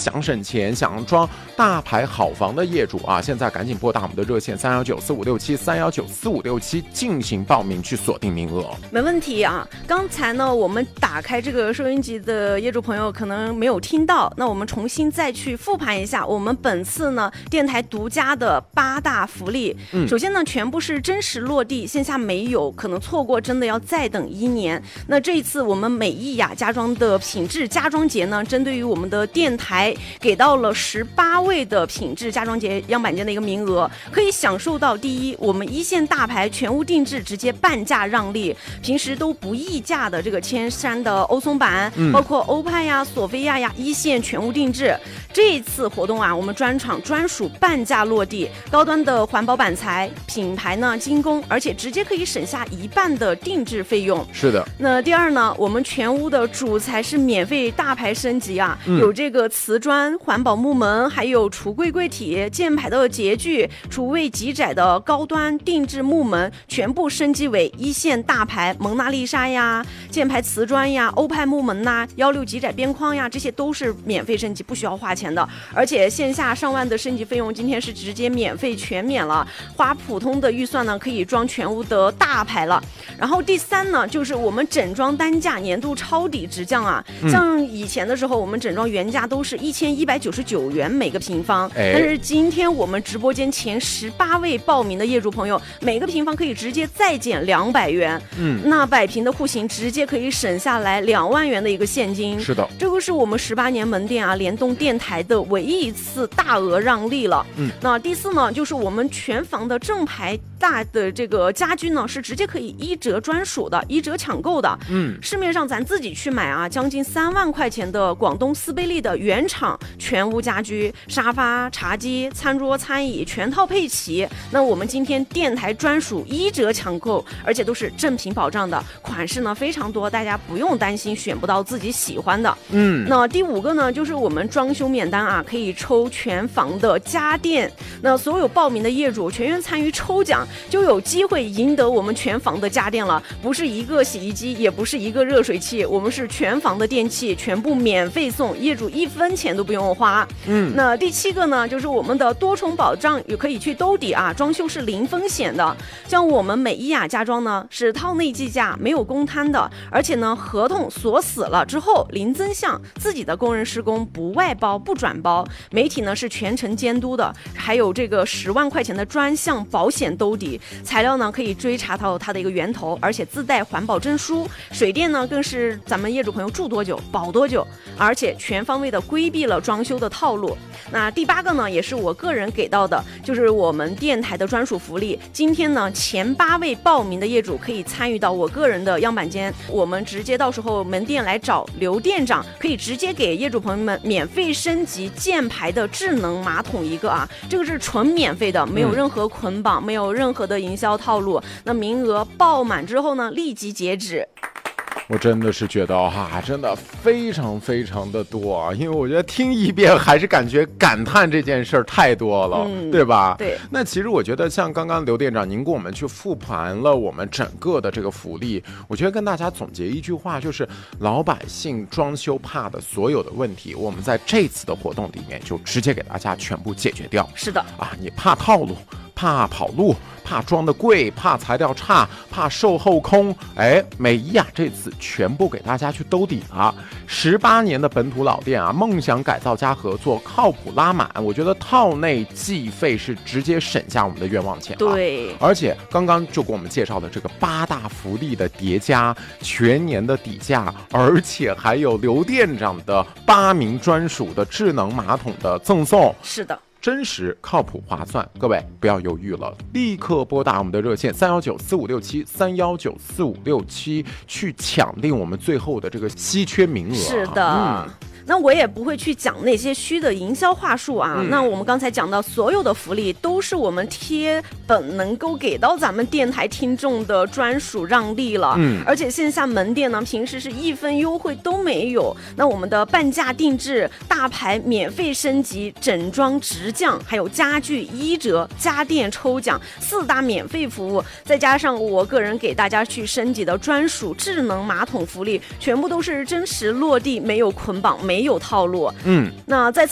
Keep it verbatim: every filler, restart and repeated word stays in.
想省钱、想装大牌好房的业主啊，现在赶紧拨打我们的热线三幺九四五六七三幺九四五六七进行报名，去锁定名额。 没问题啊！刚才呢，我们打开这个收音机的业主朋友可能没有听到，那我们重新再去复盘一下我们本次呢电台独家的八大福利。嗯，首先呢，全部是真实落地，线下没有，可能错过真的要再等一年。那这一次我们美意雅家装的品质家装节呢，针对于我们的电台给到了十八位的品质家装节样板间的一个名额，可以享受到第一，我们一线大牌全屋定制直接半价让利，平时都不议价的这个千山的欧松板，嗯、包括欧派呀、索菲亚呀，一线全屋定制。这一次活动啊，我们专场专属半价落地，高端的环保板材，品牌呢精工，而且直接可以省下一半的定制费用。 是的。 那第二呢，我们全屋的主材是免费大牌升级啊，嗯、有这个瓷砖、环保木门，还有橱柜柜体、键盘的洁具、厨卫极窄的高端定制木门，全部升级为一线大牌蒙娜丽莎呀、键盘瓷砖呀、欧派木门呐、幺六极窄边框呀，这些都是免费升级，不需要花钱的。而且线下上万的升级费用，今天是直接免费全免了，花普通的预算呢，可以装全屋的大牌了。然后第三呢，就是我们整装单价年度抄底直降啊，嗯、像以前的时候，我们整装原价都是一千一百九十九元每个平方，哎、但是今天我们直播间前十八位报名的业主朋友，每个平方可以直接再减两百元，嗯，那百平的户型直接可以省下来两万元的一个现金。 是的， 这个是我们十八年门店啊联动电台的唯一一次大额让利了。嗯，那第四呢，就是我们全房的正牌大的这个家居呢，是直接可以一折专属的，一折抢购的。嗯，市面上咱自己去买啊，将近三万块钱的广东斯贝利的原厂全屋家居，沙发、茶几、餐桌、餐椅全套配齐。那我们今天电台专属一折抢购，而且都是正品保障的，款式呢非常多，大家不用担心选不到自己喜欢的。嗯，那第五个呢，就是我们装修免单啊，可以抽全房的家电。那所有报名的业主全员参与抽奖，就有机会赢得我们全房的家电了。不是一个洗衣机，也不是一个热水器，我们是全房的电器全部免费送，业主一分钱都不用花。嗯，那第七个呢，就是我们的多重保障也可以去兜底啊，装修是零风险的。像我们美伊雅家装呢，是套内计价，没有公摊的，而且呢，合同锁死了之后零增项，自己的工人施工不外包不转包，媒体呢是全程监督的，还有这个十万块钱的专项保险兜底，材料呢可以追查到它的一个源头，而且自带环保证书，水电呢更是咱们业主朋友住多久保多久，而且全方位的规避了装修的套路。那第八个呢，也是我个人给到的，就是我们电台的专属福利。今天呢，前八位报名的业主可以参与到我个人的样板间，我们直接到时候门店来找刘店长，可以直接给业主朋友们免费升级箭牌的智能马桶一个啊，这个是纯免费的，没有任何捆绑，嗯、没有任何的营销套路。那名额爆满之后呢，立即截止。 我真的是觉得哈、啊，真的非常非常的多啊！因为我觉得听一遍还是感觉感叹这件事儿太多了，嗯、对吧？ 对。 那其实我觉得像刚刚刘店长您跟我们去复盘了我们整个的这个福利，我觉得跟大家总结一句话，就是老百姓装修怕的所有的问题，我们在这次的活动里面就直接给大家全部解决掉。 是的啊，你怕套路，怕跑路，怕装的贵，怕材料差，怕售后空，哎，美伊雅这次全部给大家去兜底了。十八年的本土老店啊，梦想改造加合作，靠谱拉满。我觉得套内计费是直接省下我们的冤枉钱了。 对， 而且刚刚就给我们介绍的这个八大福利的叠加，全年的底价，而且还有刘店长的八名专属的智能马桶的赠送。 是的。 真实、靠谱、划算，各位不要犹豫了，立刻拨打我们的热线三幺九四五六七三幺九四五六七去抢定我们最后的这个稀缺名额。 是的。嗯，那我也不会去讲那些虚的营销话术啊、嗯、那我们刚才讲到所有的福利都是我们贴本能够给到咱们电台听众的专属让利了。嗯，而且线下门店呢平时是一分优惠都没有，那我们的半价定制、大牌免费升级、整装直降，还有家具一折、家电抽奖四大免费服务，再加上我个人给大家去升级的专属智能马桶福利，全部都是真实落地，没有捆绑，没有套路。嗯，那在